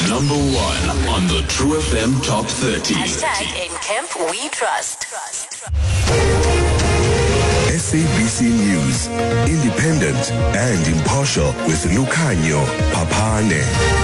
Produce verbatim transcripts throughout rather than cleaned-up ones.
Number one on the True F M Top thirty. Hashtag in Camp We Trust. S A B C News, independent and impartial with Lucanio Papane.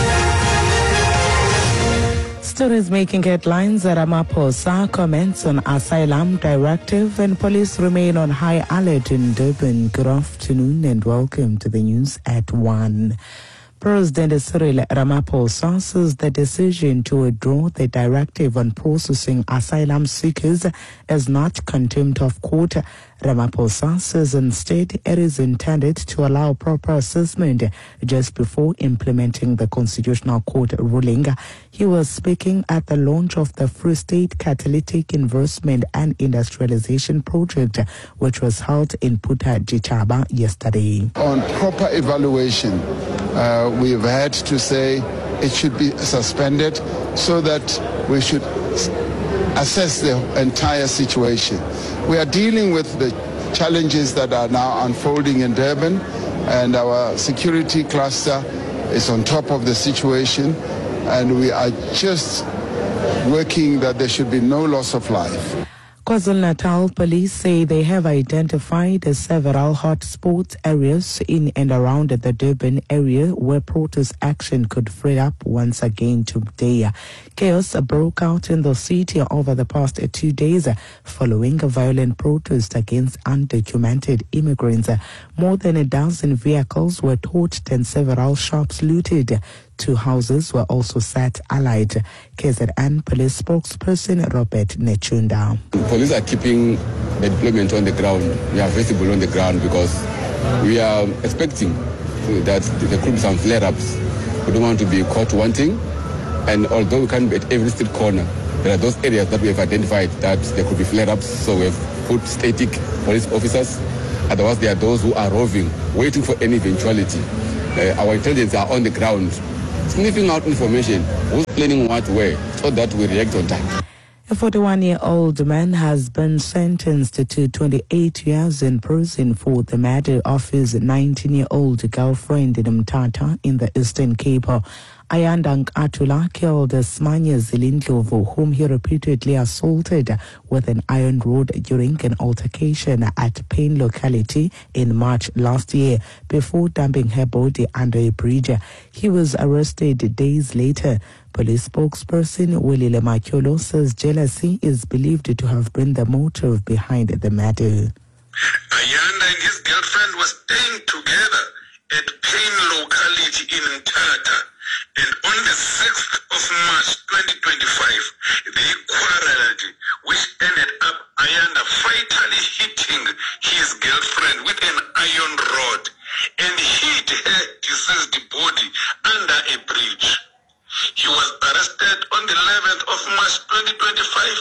Stories making headlines. Ramaphosa comments on asylum directive and police remain on high alert in Durban. Good afternoon and welcome to the news at one. President Cyril Ramaphosa says the decision to withdraw the directive on processing asylum seekers is not contempt of court. Ramaphosa says instead it is intended to allow proper assessment just before implementing the Constitutional Court ruling. He was speaking at the launch of the Free State Catalytic Investment and Industrialization Project, which was held in Puta Jitaba yesterday. On proper evaluation, uh, we've had to say it should be suspended so that we should assess the entire situation. We are dealing with the challenges that are now unfolding in Durban, and our security cluster is on top of the situation, and we are just working that there should be no loss of life. KwaZulu-Natal police say they have identified several hotspot areas in and around the Durban area where protest action could flare up once again today. Chaos broke out in the city over the past two days following a violent protest against undocumented immigrants. More than a dozen vehicles were torched and several shops looted. Two houses were also set alight. K Z N police spokesperson Robert Nechunda. Police are keeping the deployment on the ground. We are visible on the ground because we are expecting that there could be some flare-ups. We don't want to be caught wanting. And although we can't be at every street corner, there are those areas that we have identified that there could be flare-ups. So we have put static police officers. Otherwise, there are those who are roving, waiting for any eventuality. Uh, our intelligence are on the ground, sniffing out information, who's planning what where, so that we react on time. A forty-one-year-old man has been sentenced to twenty-eight years in prison for the murder of his nineteen-year-old girlfriend in Mthatha in the Eastern Cape. Ayanda Nkatula killed Smanya Zilindlovu, whom he repeatedly assaulted with an iron rod during an altercation at Payne locality in March last year before dumping her body under a bridge. He was arrested days later. Police spokesperson Willie Lemakyolo says jealousy is believed to have been the motive behind the murder. Ayanda and his girlfriend were staying together at Payne locality in Mthatha. And on the sixth of March twenty twenty-five, they quarreled, which ended up Ayanda fatally hitting his girlfriend with an iron rod and hid her deceased body under a bridge. He was arrested on the eleventh of March twenty twenty-five,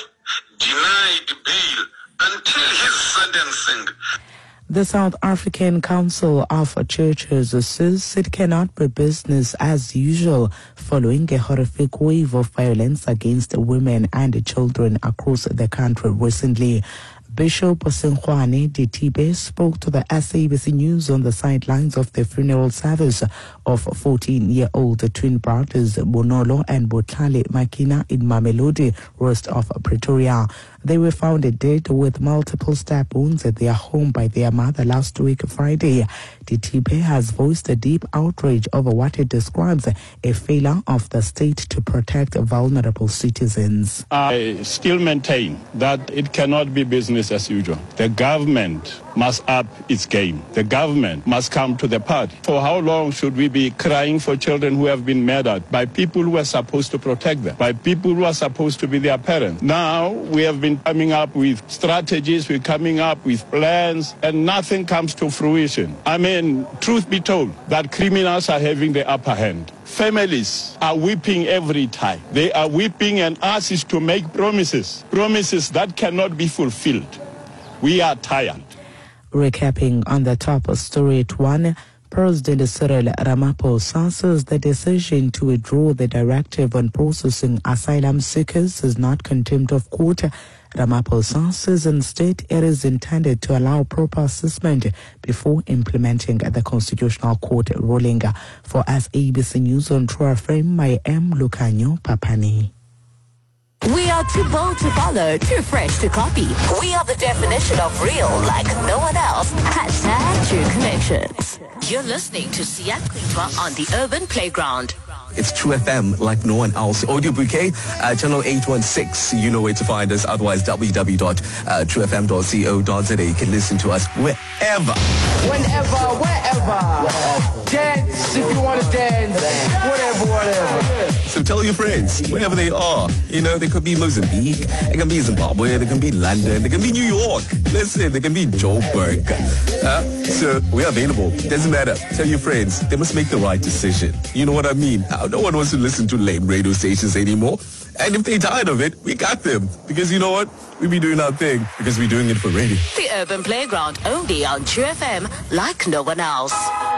denied bail until his sentencing. The South African Council of Churches says it cannot be business as usual following a horrific wave of violence against women and children across the country recently. Bishop Sengwane Ditibe spoke to the S A B C News on the sidelines of the funeral service of fourteen-year-old twin brothers Bonolo and Botlale Makina in Mamelodi, west of Pretoria. They were found dead with multiple stab wounds at their home by their mother last week Friday. Ditibe has voiced a deep outrage over what it describes a failure of the state to protect vulnerable citizens. I still maintain that it cannot be business as usual. The government must up its game. The government must come to the party. For how long should we be crying for children who have been murdered by people who are supposed to protect them, by people who are supposed to be their parents? Now we have been coming up with strategies, we're coming up with plans, and nothing comes to fruition. I mean, truth be told, that criminals are having the upper hand. Families are weeping every time. They are weeping and ask us to make promises, promises that cannot be fulfilled. We are tired. Recapping on the top story at one, President Cyril Ramaphosa says the decision to withdraw the directive on processing asylum seekers is not contempt of court. Ramaphosa says instead it is intended to allow proper assessment before implementing the Constitutional Court ruling. For us, A B C News on True F M, I am Lucanio Papani. We are too bold to follow, too fresh to copy. We are the definition of real like no one else. Hashtag True Connections. You're listening to Siya Klitwa on the Urban Playground. It's True F M like no one else. Audio Bouquet, uh, channel eight one six. You know where to find us. Otherwise, w w w dot true f m dot co dot z a. You can listen to us wherever. Whenever, wherever. Wherever. Dance if you want to dance. Whatever, whatever. So tell your friends, wherever they are. You know, they could be Mozambique, they can be Zimbabwe, they can be London, they can be New York. Listen, they can be Joburg. Uh, so we're available. Doesn't matter. Tell your friends. They must make the right decision. You know what I mean? No one wants to listen to lame radio stations anymore. And if they're tired of it, we got them. Because you know what? We be doing our thing because we're doing it for radio. The Urban Playground only on True F M like no one else.